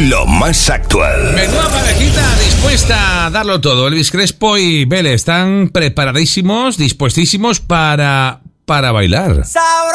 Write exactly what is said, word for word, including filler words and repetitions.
lo más actual. Menuda parejita dispuesta a darlo todo. Elvis Crespo y Belle están preparadísimos, dispuestísimos para, para bailar. Sabroso.